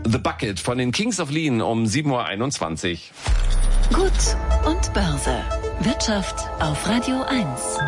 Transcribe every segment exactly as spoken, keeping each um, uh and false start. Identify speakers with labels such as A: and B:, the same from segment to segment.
A: The Bucket von den Kings of Lean um sieben Uhr einundzwanzig.
B: Gut und Börse. Wirtschaft auf Radio eins.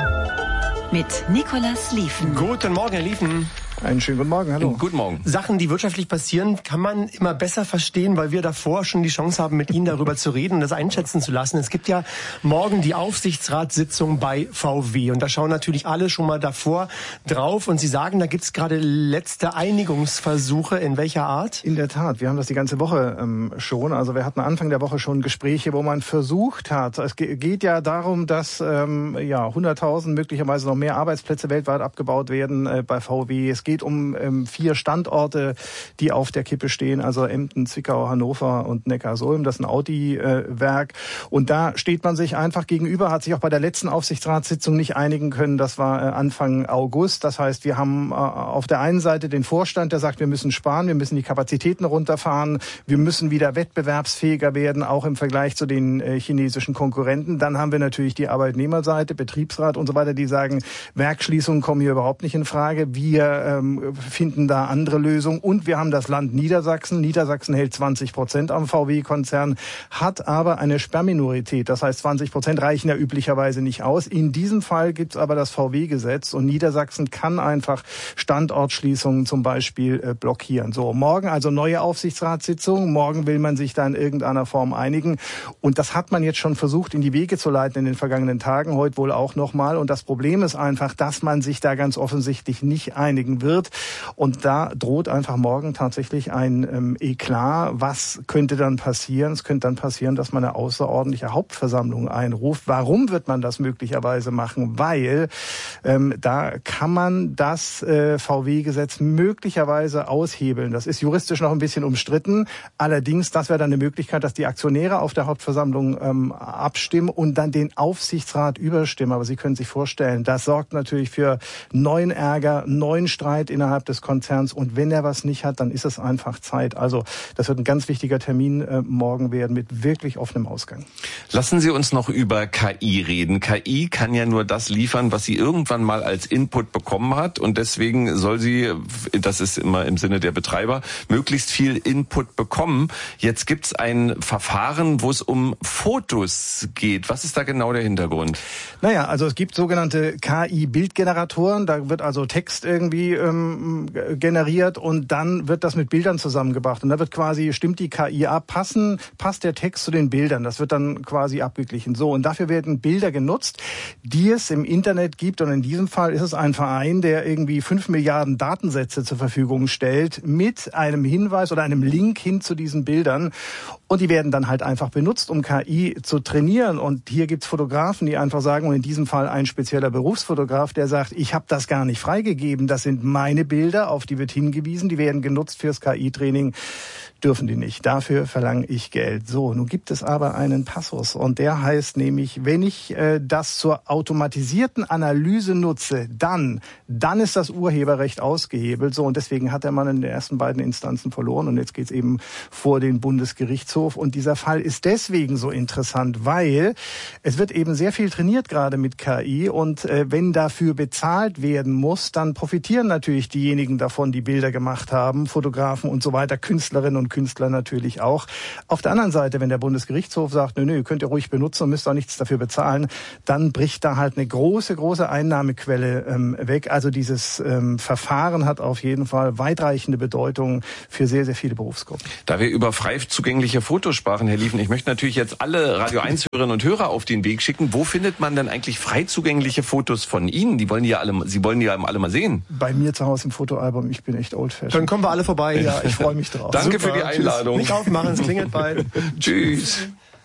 B: Mit Nicolas Lieven.
C: Guten Morgen, Herr Lieven.
D: Einen schönen guten Morgen, hallo.
A: Guten Morgen.
C: Sachen, die wirtschaftlich passieren, kann man immer besser verstehen, weil wir davor schon die Chance haben, mit Ihnen darüber zu reden und das einschätzen zu lassen. Es gibt ja morgen die Aufsichtsratssitzung bei V W und da schauen natürlich alle schon mal davor drauf und Sie sagen, da gibt es gerade letzte Einigungsversuche. In welcher Art?
D: In der Tat, wir haben das die ganze Woche ähm, schon. Also wir hatten Anfang der Woche schon Gespräche, wo man versucht hat. Es ge- geht ja darum, dass ähm, ja hunderttausend, möglicherweise noch mehr Arbeitsplätze weltweit abgebaut werden äh, bei V W. Es geht um ähm, vier Standorte, die auf der Kippe stehen, also Emden, Zwickau, Hannover und Neckarsulm. Das ist ein Audi-Werk. Äh, und da steht man sich einfach gegenüber, hat sich auch bei der letzten Aufsichtsratssitzung nicht einigen können. Das war äh, Anfang August. Das heißt, wir haben äh, auf der einen Seite den Vorstand, der sagt, wir müssen sparen, wir müssen die Kapazitäten runterfahren, wir müssen wieder wettbewerbsfähiger werden, auch im Vergleich zu den äh, chinesischen Konkurrenten. Dann haben wir natürlich die Arbeitnehmerseite, Betriebsrat und so weiter, die sagen, Werksschließungen kommen hier überhaupt nicht in Frage. Wir äh, finden da andere Lösungen. Und wir haben das Land Niedersachsen. Niedersachsen hält zwanzig Prozent am V W-Konzern, hat aber eine Sperrminorität. Das heißt, zwanzig Prozent reichen ja üblicherweise nicht aus. In diesem Fall gibt es aber das V W-Gesetz und Niedersachsen kann einfach Standortschließungen zum Beispiel äh, blockieren. So, morgen also neue Aufsichtsratssitzung. Morgen will man sich da in irgendeiner Form einigen. Und das hat man jetzt schon versucht, in die Wege zu leiten in den vergangenen Tagen, heute wohl auch nochmal. Und das Problem ist einfach, dass man sich da ganz offensichtlich nicht einigen wird. Und da droht einfach morgen tatsächlich ein ähm, Eklat. Was könnte dann passieren? Es könnte dann passieren, dass man eine außerordentliche Hauptversammlung einruft. Warum wird man das möglicherweise machen? Weil ähm, da kann man das äh, V W-Gesetz möglicherweise aushebeln. Das ist juristisch noch ein bisschen umstritten. Allerdings, das wäre dann eine Möglichkeit, dass die Aktionäre auf der Hauptversammlung ähm, abstimmen und dann den Aufsichtsrat überstimmen. Aber Sie können sich vorstellen, das sorgt natürlich für neuen Ärger, neuen Streit innerhalb des Konzerns. Und wenn er was nicht hat, dann ist es einfach Zeit. Also das wird ein ganz wichtiger Termin äh, morgen werden mit wirklich offenem Ausgang.
A: Lassen Sie uns noch über K I reden. K I kann ja nur das liefern, was sie irgendwann mal als Input bekommen hat. Und deswegen soll sie, das ist immer im Sinne der Betreiber, möglichst viel Input bekommen. Jetzt gibt es ein Verfahren, wo es um Fotos geht. Was ist da genau der Hintergrund?
D: Naja, also es gibt sogenannte K I-Bildgeneratoren. Da wird also Text irgendwie ähm, generiert und dann wird das mit Bildern zusammengebracht. Und da wird quasi, stimmt die K I ab, passen, passt der Text zu den Bildern. Das wird dann quasi abgeglichen. So, und dafür werden Bilder genutzt, die es im Internet gibt. Und in diesem Fall ist es ein Verein, der irgendwie fünf Milliarden Datensätze zur Verfügung stellt mit einem Hinweis oder einem Link hin zu diesen Bildern. Und die werden dann halt einfach benutzt, um K I zu trainieren. Und hier gibt's Fotografen, die einfach sagen, und in diesem Fall ein spezieller Berufsfotograf, der sagt, ich habe das gar nicht freigegeben. Das sind meine Bilder, auf die wird hingewiesen. Die werden genutzt fürs K I-Training. Dürfen die nicht. Dafür verlange ich Geld. So, nun gibt es aber einen Passus und der heißt nämlich, wenn ich äh, das zur automatisierten Analyse nutze, dann, dann ist das Urheberrecht ausgehebelt. So, und deswegen hat der Mann in den ersten beiden Instanzen verloren und jetzt geht's eben vor den Bundesgerichtshof. Und dieser Fall ist deswegen so interessant, weil es wird eben sehr viel trainiert gerade mit K I und äh, wenn dafür bezahlt werden muss, dann profitieren natürlich diejenigen davon, die Bilder gemacht haben, Fotografen und so weiter, Künstlerinnen und Künstler natürlich auch. Auf der anderen Seite, wenn der Bundesgerichtshof sagt, nö, nö, könnt ihr ruhig benutzen und müsst auch nichts dafür bezahlen, dann bricht da halt eine große, große Einnahmequelle ähm, weg. Also dieses ähm, Verfahren hat auf jeden Fall weitreichende Bedeutung für sehr, sehr viele Berufsgruppen.
A: Da wir über frei zugängliche Fotos sprachen, Herr Lieven, ich möchte natürlich jetzt alle Radio eins Hörerinnen und Hörer auf den Weg schicken. Wo findet man denn eigentlich frei zugängliche Fotos von Ihnen? Die wollen die ja alle, Sie wollen die ja alle mal sehen.
D: Bei mir zu Hause im Fotoalbum, ich bin echt old-fashioned.
C: Dann kommen wir alle vorbei, ja, ich freue mich drauf.
A: Danke
C: Super.
A: für die Einladung.
C: Nicht aufmachen, es klingelt bald.
A: Tschüss.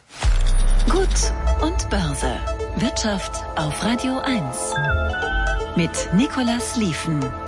B: Gut und Börse. Wirtschaft auf Radio eins. Mit Nicolas Lieven.